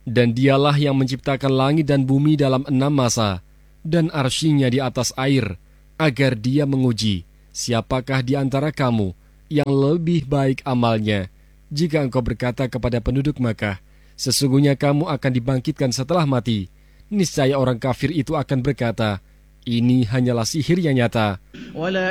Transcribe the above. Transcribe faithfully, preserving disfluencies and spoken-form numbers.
Dan dialah yang menciptakan langit dan bumi dalam enam masa, dan arsy-Nya di atas air, agar dia menguji, siapakah di antara kamu yang lebih baik amalnya. Jika engkau berkata kepada penduduk Makkah, sesungguhnya kamu akan dibangkitkan setelah mati, niscaya orang kafir itu akan berkata, ini hanyalah sihir yang nyata.